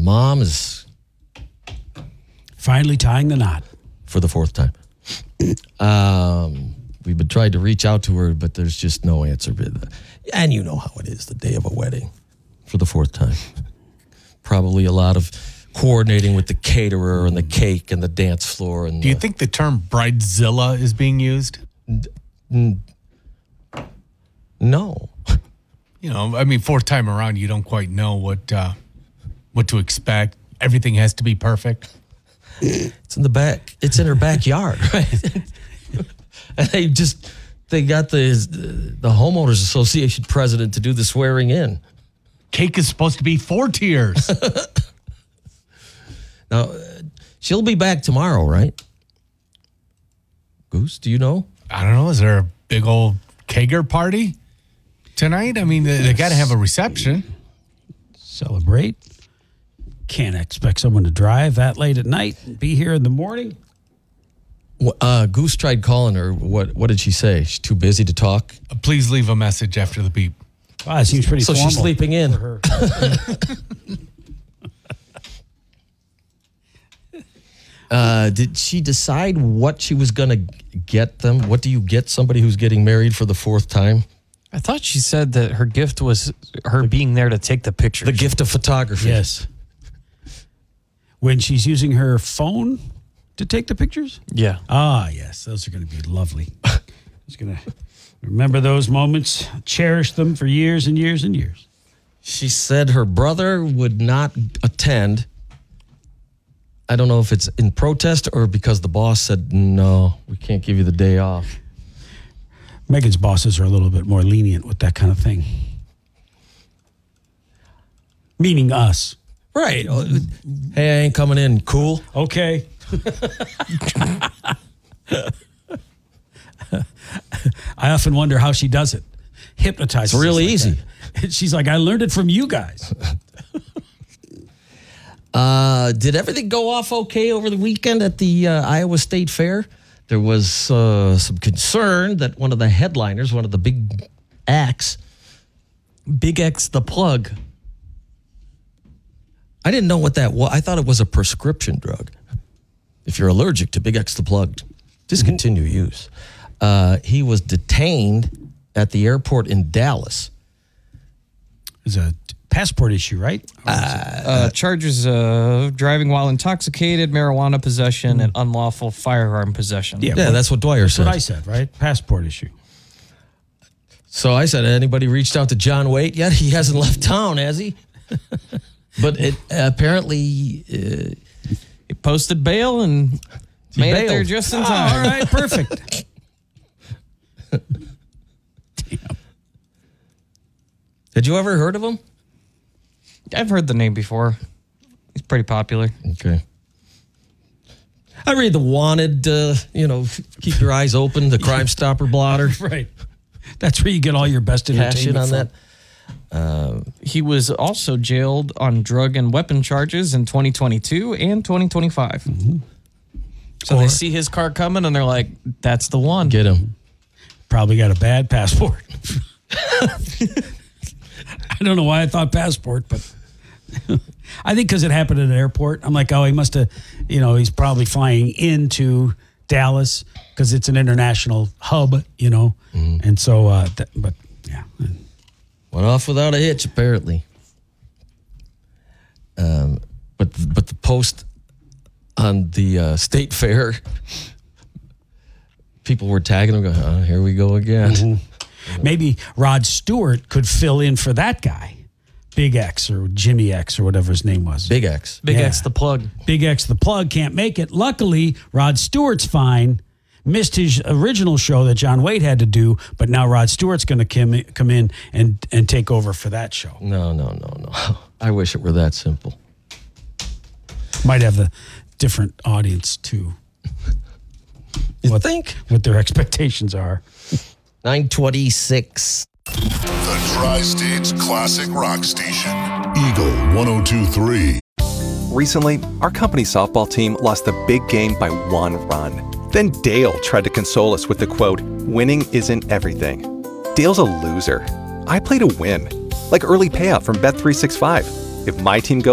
mom is finally tying the knot for the fourth time. We've been trying to reach out to her, but there's just no answer. And you know how it is the day of a wedding for the fourth time. Probably a lot of coordinating with the caterer and the cake and the dance floor. And do you think the term bridezilla is being used? No. You know, I mean, fourth time around, you don't quite know what to expect. Everything has to be perfect. It's in the back. It's in her backyard, right? And they got the homeowners association president to do the swearing in. Cake is supposed to be 4 tiers. Now, she'll be back tomorrow, right? Goose, do you know? I don't know. Is there a big old kegger party tonight? I mean, they got to have a reception. Celebrate. Can't expect someone to drive that late at night and be here in the morning. Goose tried calling her. What did she say? She's too busy to talk? Please leave a message after the beep. Wow, it seems pretty so formal. She's sleeping in. For her. Did she decide what she was going to get them? What do you get somebody who's getting married for the fourth time? I thought she said that her gift was her being there to take the pictures. The gift of photography. Yes. When she's using her phone to take the pictures? Yeah. Ah, yes. Those are going to be lovely. She's going to remember those moments, cherish them for years and years and years. She said her brother would not attend. I don't know if it's in protest or because the boss said, no, we can't give you the day off. Megan's bosses are a little bit more lenient with that kind of thing. Meaning us. Right. Hey, I ain't coming in. Cool. Okay. I often wonder how she does it. Hypnotizes. It's really like easy. That. She's like, I learned it from you guys. Did everything go off okay over the weekend at the Iowa State Fair? There was some concern that one of the headliners, one of the big acts, Big X the Plug. I didn't know what that was. I thought it was a prescription drug. If you're allergic to Big X the Plug, discontinue use. He was detained at the airport in Dallas. It's a passport issue, right? Charges of driving while intoxicated, marijuana possession, and unlawful firearm possession. Yeah, that's what Dwyer said. That's what I said, right? Passport issue. So I said, anybody reached out to John Waite yet? He hasn't left town, has he? But it apparently... he posted bail and made it there just in time. All right, perfect. Damn. Had you ever heard of him? I've heard the name before. He's pretty popular. Okay. I read the Wanted, keep your eyes open, the Crime Stopper blotter. Right. That's where you get all your best Cash in entertainment on from. that. He was also jailed on drug and weapon charges in 2022 and 2025. Mm-hmm. So they see his car coming and they're like, that's the one. Get him. Probably got a bad passport. I don't know why I thought passport, but I think because it happened at an airport. I'm like, oh, he must have, he's probably flying into Dallas because it's an international hub, And so, but yeah. Went off without a hitch, apparently. But the post on the state fair, people were tagging him, going, oh, here we go again. Mm-hmm. Maybe Rod Stewart could fill in for that guy. Big X or Jimmy X or whatever his name was. Big X. Big X the Plug. Big X the Plug can't make it. Luckily, Rod Stewart's fine. Missed his original show that John Waite had to do, but now Rod Stewart's going to come in and take over for that show. No. I wish it were that simple. Might have the different audience, too. You think? What their expectations are. 926. The Tri-State's classic rock station. Eagle 102.3. Recently, our company softball team lost the big game by 1 run. Then Dale tried to console us with the quote, winning isn't everything. Dale's a loser. I play to win. Like early payout from Bet365. If my team goes